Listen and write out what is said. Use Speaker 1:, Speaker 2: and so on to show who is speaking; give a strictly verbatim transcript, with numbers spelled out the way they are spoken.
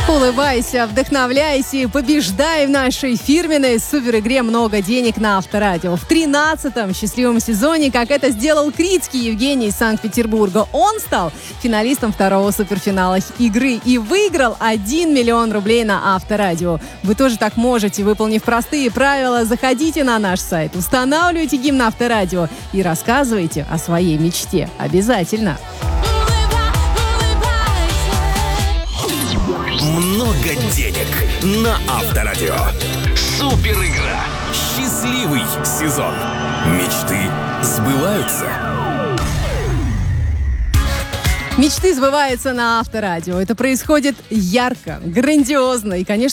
Speaker 1: Улыбайся, вдохновляйся и побеждай в нашей фирменной суперигре «Много денег» на Авторадио. В тринадцатом счастливом сезоне, как это сделал Крицкий Евгений из Санкт-Петербурга, он стал финалистом второго суперфинала игры и выиграл один миллион рублей на Авторадио. Вы тоже так можете, выполнив простые правила. Заходите на наш сайт, устанавливайте гимн Авторадио и рассказывайте о своей мечте. Обязательно!
Speaker 2: Много денег на Авторадио. Супер игра. Счастливый сезон. Мечты сбываются.
Speaker 1: Мечты сбываются на Авторадио. Это происходит ярко, грандиозно и, конечно,